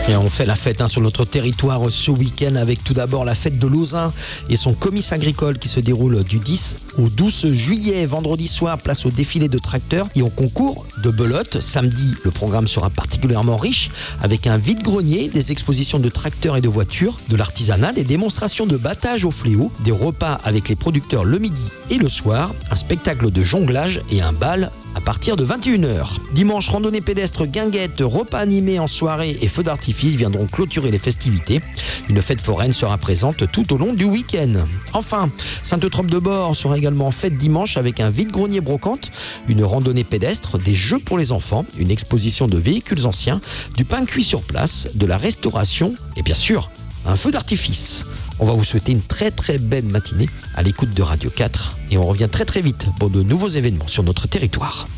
Et on fait la fête sur notre territoire ce week-end avec tout d'abord la fête de Lauzun et son comice agricole qui se déroule du 10 au 12 juillet. Vendredi soir, place au défilé de tracteurs et au concours de belote. Samedi, le programme sera particulièrement riche avec un vide-grenier, des expositions de tracteurs et de voitures, de l'artisanat, des démonstrations de battage au fléau, des repas avec les producteurs le midi et le soir, un spectacle de jonglage et un bal à partir de 21h. Dimanche, randonnée pédestre, guinguette, repas animés en soirée et feux d'artifice viendront clôturer les festivités. Une fête foraine sera présente tout au long du week-end. Enfin, Sainte-Eutrope-de-Bord sera également en fête dimanche avec un vide-grenier brocante, une randonnée pédestre, des jeux pour les enfants, une exposition de véhicules anciens, du pain cuit sur place, de la restauration et bien sûr, un feu d'artifice. On va vous souhaiter une très très belle matinée à l'écoute de Radio 4 et on revient très très vite pour de nouveaux événements sur notre territoire.